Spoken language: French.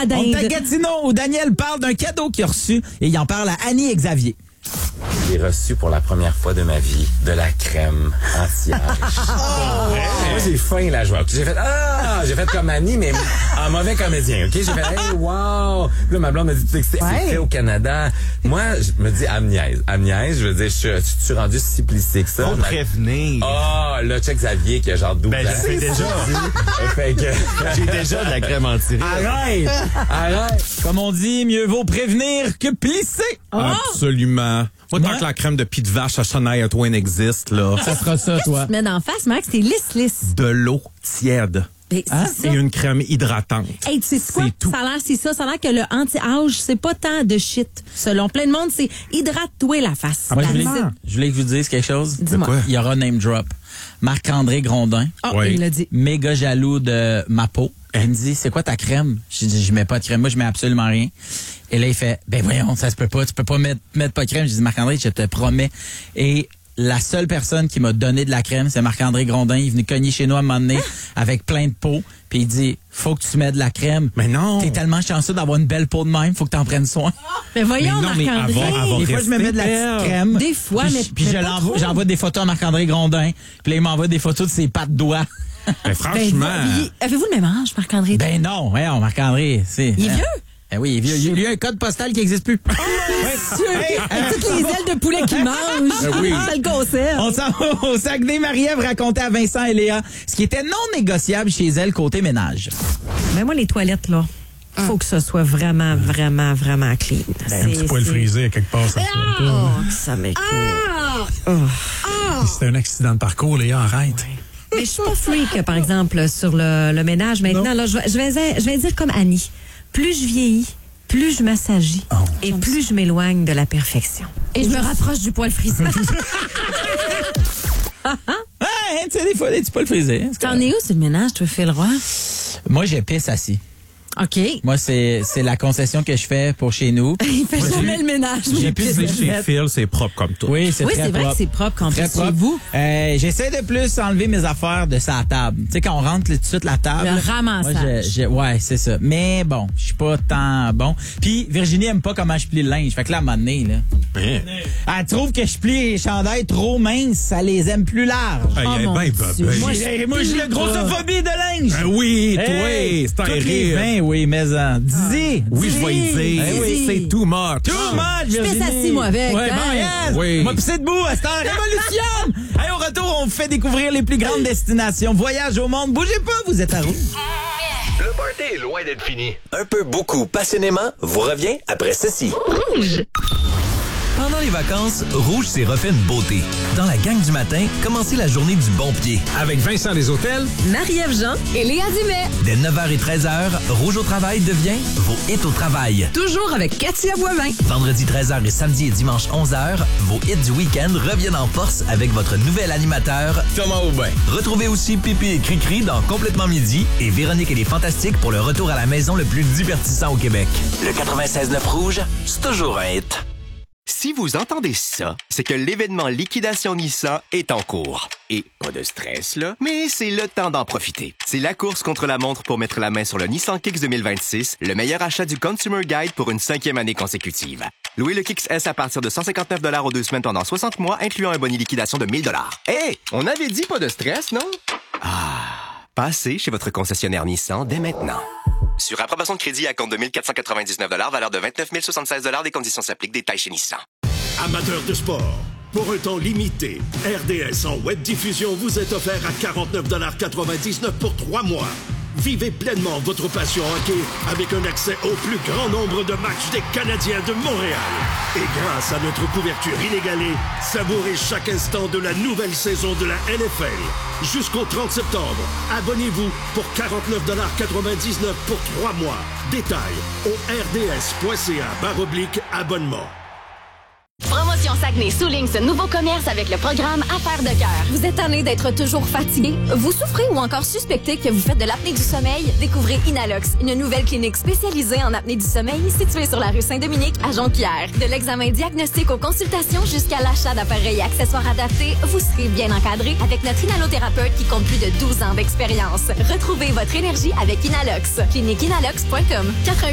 à On est à dinde. Gatineau où Daniel parle d'un cadeau qu'il a reçu et il en parle à Annie et Xavier. J'ai reçu pour la première fois de ma vie de la crème anti-âge. Moi, j'ai faim, la joie. J'ai fait comme Annie, mais en mauvais comédien, OK? J'ai fait, hey, wow! Puis là, ma blonde me dit, tu sais que c'est fait au Canada. Moi, je me dis, elle me niaise. Je veux dire, je suis rendu si plissé que ça. Faut prévenir. Là, check Xavier qui a genre 12 ans. Ben, je sais déjà. Fait que... J'ai déjà de la crème anti-rides. Arrête! Comme on dit, mieux vaut prévenir que plisser. Absolument. Moi, tant Ouais. que la crème de pied de vache à Shania Twain existe, là, Ça sera ça, toi. Tu mets d'en face, Max, c'est lisse. de l'eau tiède Mais c'est et ça. une crème hydratante. Hey, tu sais quoi? C'est tout. Ça a l'air, c'est ça. Ça a l'air que le anti-âge, c'est pas tant de shit. Selon plein de monde, c'est hydrate-toi la face. Moi, La je voulais que vous dise quelque chose. Dis-moi. quoi? Il y aura name drop. Marc-André Grondin, Oh, Ouais. il l'a dit. méga jaloux de ma peau. Elle me dit, c'est quoi ta crème? Je dis, je mets pas de crème. Moi, je mets absolument rien. Et là, il fait, ben voyons, ça se peut pas. Tu peux pas mettre pas de crème. Je dis, Marc-André, je te promets. Et la seule personne qui m'a donné de la crème, c'est Marc-André Grondin. Il est venu cogner chez nous à un moment donné avec plein de peau. Puis il dit, faut que tu mettes de la crème. Mais non. T'es tellement chanceux d'avoir une belle peau de même. Faut que t'en prennes soin. Mais voyons, Mais non, mais Marc-André. avant- Des fois, je me mets de la petite crème. Des fois, Puis mais- puis mais je pas l'envoie, trop. j'envoie des photos à Marc-André Grondin. Puis là, il m'envoie des photos de ses pattes de doigts. Ben, Ben, franchement, avez-vous le même âge, Marc-André? Ben non, voyons, Marc-André. Il est vieux? Ben oui, il est vieux. Il y a un code postal qui n'existe plus. Avec toutes les ailes de poulet qu'il mange. oui. Ça le conserve. On s'en va au Saguenay. Marie-Ève racontait à Vincent et Léa ce qui était non négociable chez elle côté ménage. Mais moi, les toilettes, là, faut que ça soit vraiment, vraiment, vraiment clean. Un petit poil frisé à quelque part, ça se fait pas. Oh, que ça m'écoeure. C'était un accident de parcours, Léa, arrête. Mais je suis pas freak, par exemple, sur le ménage. Maintenant, là, je vais dire comme Annie. Plus je vieillis, plus je m'assagis et plus je m'éloigne de la perfection. Et je me rapproche du poil frisé. Tu sais, des fois, des petits poils frisés. T'en es où, sur le ménage, toi, Phil Roy? Moi, je pisse assis. OK. Moi, c'est la concession que je fais pour chez nous. Il fait jamais le ménage. j'ai pissé chez Phil, c'est propre comme tout. Oui, c'est Oui, très c'est vrai propre. que c'est propre quand Très c'est propre. vous. J'essaie de plus enlever mes affaires de sa table. Tu sais, quand on rentre tout de suite la table. Le ramassage. Ouais, c'est ça. Mais bon, je suis pas tant bon. Puis Virginie aime pas comment je plie le linge. Fait que là, à un moment donné, là, elle trouve que je plie les chandails trop minces. Ça les aime plus larges. Aïe, aïe, mon ben, Dieu. ben, Moi, Moi, j'ai la grossophobie de linge. Ben oui, Hey, toi, c'est un toutes les rire. 20, oui, mais dis. Oui, je vais y dire. Eh oui. C'est too much. Too much, Je Virginie. pisse assis, moi, avec, Ouais, hein? bon, yes. Oui. Moi, pisser debout, c'est un révolution. Hey, au retour, on vous fait découvrir les plus grandes destinations. Voyage au monde. Bougez pas, vous êtes à Rouge. Le party est loin d'être fini. Un peu beaucoup passionnément vous revient après ceci. Pendant les vacances, Rouge s'est refait une beauté. Dans la gang du matin, commencez la journée du bon pied. Avec Vincent Les Hôtels, Marie-Ève Jean et Léa Dumais. Dès 9h et 13h, Rouge au travail devient vos hits au travail. Toujours avec Katia Boivin. Vendredi 13h et samedi et dimanche 11h, vos hits du week-end reviennent en force avec votre nouvel animateur, Thomas Aubin. Retrouvez aussi Pipi et Cricri dans Complètement Midi et Véronique et les Fantastiques pour le retour à la maison le plus divertissant au Québec. Le 96.9 Rouge, c'est toujours un hit. Si vous entendez ça, c'est que l'événement Liquidation Nissan est en cours. Et pas de stress, là, mais c'est le temps d'en profiter. C'est la course contre la montre pour mettre la main sur le Nissan Kicks 2026, le meilleur achat du Consumer Guide pour une 5e année consécutive. Louez le Kicks S à partir de 159 $ aux 2 semaines pendant 60 mois, incluant un boni liquidation de 1 000 $. Hey, on avait dit pas de stress, non? Passez chez votre concessionnaire Nissan dès maintenant. Sur approbation de crédit à compte de 1 499 $, valeur de 29 076 $, des conditions s'appliquent, détails chez Nissan. Amateurs de sport, pour un temps limité, RDS en web diffusion vous est offert à 49,99 $ pour 3 mois. Vivez pleinement votre passion hockey avec un accès au plus grand nombre de matchs des Canadiens de Montréal. Et grâce à notre couverture inégalée, savourez chaque instant de la nouvelle saison de la NFL. Jusqu'au 30 septembre, abonnez-vous pour 49,99 $ pour 3 mois. Détails au rds.ca/abonnement. Promotion Saguenay souligne ce nouveau commerce avec le programme Affaires de cœur. Vous êtes tanné d'être toujours fatigué? Vous souffrez ou encore suspectez que vous faites de l'apnée du sommeil? Découvrez Inalox, une nouvelle clinique spécialisée en apnée du sommeil située sur la rue Saint-Dominique à Jonquière. De l'examen diagnostic aux consultations jusqu'à l'achat d'appareils et accessoires adaptés, vous serez bien encadré avec notre inhalothérapeute qui compte plus de 12 ans d'expérience. Retrouvez votre énergie avec Inalox. Cliniqueinalox.com.